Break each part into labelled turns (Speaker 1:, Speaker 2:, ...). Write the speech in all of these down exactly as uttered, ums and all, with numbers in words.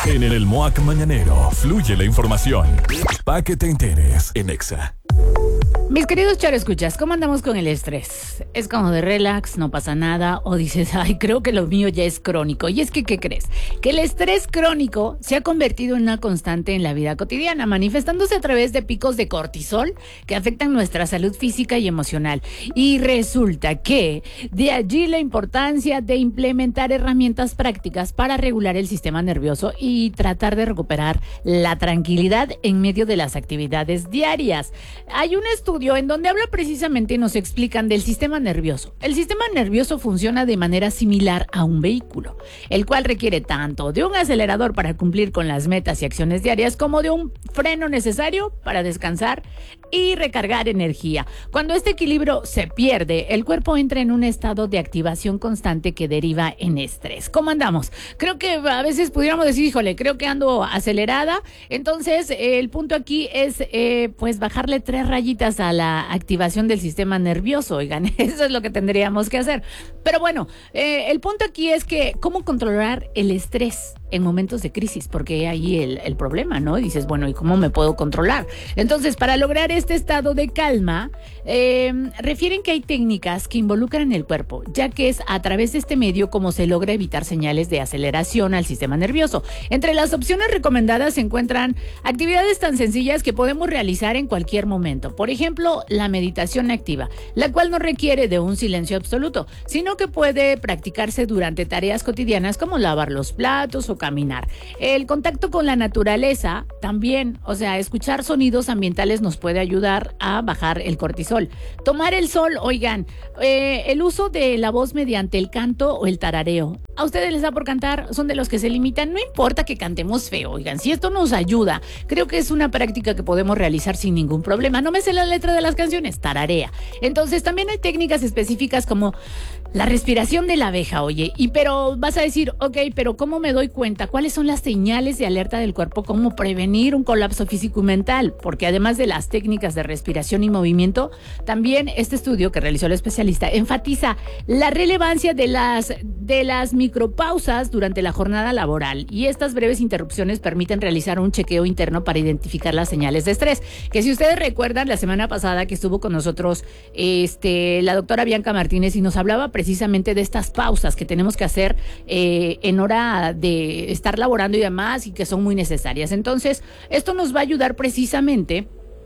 Speaker 1: En el MOAC Mañanero fluye la información. Pa' que te enteres en Exa.
Speaker 2: Mis queridos charoescuchas, ¿cómo andamos con el estrés? Es como de relax, no pasa nada, o dices, ay, creo que lo mío ya es crónico. Y es que, ¿qué crees? Que el estrés crónico se ha convertido en una constante en la vida cotidiana, manifestándose a través de picos de cortisol que afectan nuestra salud física y emocional. Y resulta que de allí la importancia de implementar herramientas prácticas para regular el sistema nervioso y tratar de recuperar la tranquilidad en medio de las actividades diarias. Hay un estudio en donde habla precisamente y nos explican del sistema nervioso. El sistema nervioso funciona de manera similar a un vehículo, el cual requiere tanto de un acelerador para cumplir con las metas y acciones diarias como de un freno necesario para descansar y recargar energía. Cuando este equilibrio se pierde, el cuerpo entra en un estado de activación constante que deriva en estrés. ¿Cómo andamos? Creo que a veces pudiéramos decir, híjole, creo que ando acelerada. Entonces, eh, el punto aquí es eh, pues bajarle tres rayitas a la activación del sistema nervioso. Oigan, eso es lo que tendríamos que hacer. Pero bueno, eh, el punto aquí es que cómo controlar el estrés en momentos de crisis, porque ahí el, el problema, ¿no? Y dices, bueno, ¿y cómo me puedo controlar? Entonces, para lograr este estado de calma, eh, refieren que hay técnicas que involucran el cuerpo, ya que es a través de este medio como se logra evitar señales de aceleración al sistema nervioso. Entre las opciones recomendadas se encuentran actividades tan sencillas que podemos realizar en cualquier momento. Por ejemplo, la meditación activa, la cual no requiere de un silencio absoluto, sino que puede practicarse durante tareas cotidianas como lavar los platos o caminar. El contacto con la naturaleza también, o sea, escuchar sonidos ambientales nos puede ayudar a bajar el cortisol. Tomar el sol, oigan, eh, el uso de la voz mediante el canto o el tarareo. ¿A ustedes les da por cantar? ¿Son de los que se limitan? No importa que cantemos feo, oigan, si esto nos ayuda, creo que es una práctica que podemos realizar sin ningún problema. No me sé la letra de las canciones, tararea. Entonces también hay técnicas específicas como la respiración de la abeja, oye, y pero vas a decir, ok, pero ¿cómo me doy cuenta? ¿Cuáles son las señales de alerta del cuerpo? ¿Cómo prevenir un colapso físico y mental? Porque además de las técnicas de respiración y movimiento, también este estudio que realizó el especialista enfatiza la relevancia de las, de las micropausas durante la jornada laboral, y estas breves interrupciones permiten realizar un chequeo interno para identificar las señales de estrés, que si ustedes recuerdan la semana pasada que estuvo con nosotros este, la doctora Bianca Martínez y nos hablaba precisamente de estas pausas que tenemos que hacer eh, en hora de estar laborando y demás, y que son muy necesarias. Entonces, esto nos va a ayudar precisamente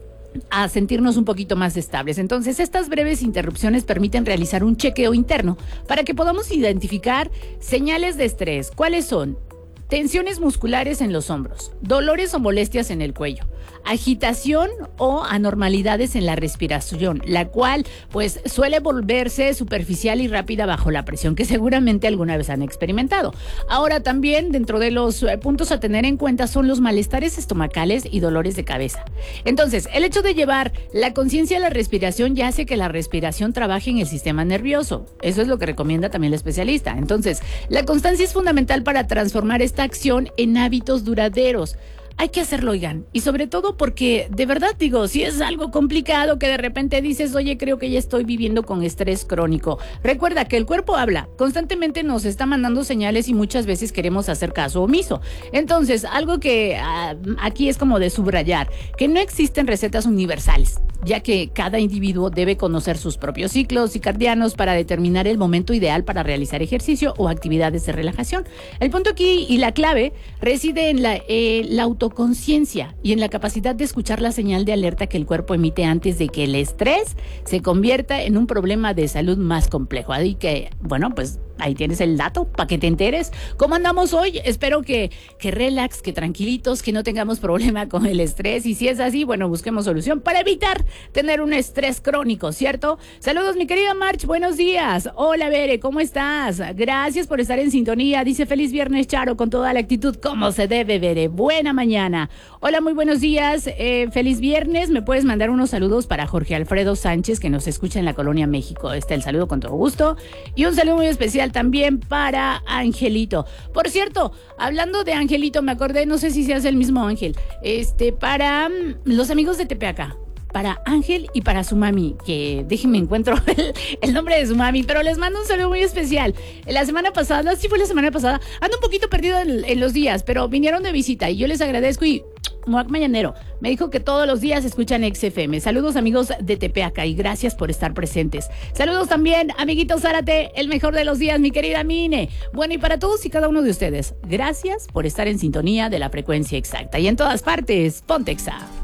Speaker 2: a sentirnos un poquito más estables. Entonces, estas breves interrupciones permiten realizar un chequeo interno para que podamos identificar señales de estrés. ¿Cuáles son? Tensiones musculares en los hombros, dolores o molestias en el cuello, agitación o anormalidades en la respiración, la cual pues suele volverse superficial y rápida bajo la presión, que seguramente alguna vez han experimentado. Ahora también dentro de los puntos a tener en cuenta son los malestares estomacales y dolores de cabeza. Entonces, el hecho de llevar la conciencia a la respiración ya hace que la respiración trabaje en el sistema nervioso. Eso es lo que recomienda también el especialista. Entonces, la constancia es fundamental para transformar esta acción en hábitos duraderos. Hay que hacerlo, oigan, y sobre todo porque, de verdad digo, si es algo complicado que de repente dices, oye, creo que ya estoy viviendo con estrés crónico. Recuerda que el cuerpo habla, constantemente nos está mandando señales y muchas veces queremos hacer caso omiso. Entonces, algo que uh, aquí es como de subrayar, que no existen recetas universales, ya que cada individuo debe conocer sus propios ciclos circadianos para determinar el momento ideal para realizar ejercicio o actividades de relajación. El punto aquí y la clave reside en la, eh, la auto conciencia y en la capacidad de escuchar la señal de alerta que el cuerpo emite antes de que el estrés se convierta en un problema de salud más complejo. Así que, bueno, pues ahí tienes el dato para que te enteres. ¿Cómo andamos hoy? Espero que, que relax, que tranquilitos, que no tengamos problema con el estrés, y si es así, bueno, busquemos solución para evitar tener un estrés crónico, ¿cierto? Saludos, mi querida March, buenos días. Hola, Bere, ¿cómo estás? Gracias por estar en sintonía. Dice, feliz viernes, Charo, con toda la actitud, como se debe, Bere. Buena mañana. Hola, muy buenos días, eh, feliz viernes. Me puedes mandar unos saludos para Jorge Alfredo Sánchez, que nos escucha en la Colonia México. Está el saludo con todo gusto, y un saludo muy especial también para Angelito. Por cierto, hablando de Angelito, me acordé, no sé si seas el mismo Ángel, este, para um, los amigos de Tepeaca. para Ángel y para su mami, que déjenme encuentro el, el nombre de su mami, pero les mando un saludo muy especial. La semana pasada, no, sí fue la semana pasada, ando un poquito perdido en, en los días, pero vinieron de visita y yo les agradezco y Moac Mañanero me dijo que todos los días escuchan X F M. Saludos amigos de Tepeaca y gracias por estar presentes. Saludos también, amiguito Zárate, el mejor de los días, mi querida Mine. Bueno, y para todos y cada uno de ustedes, gracias por estar en sintonía de la frecuencia exacta y en todas partes, Ponte Exa.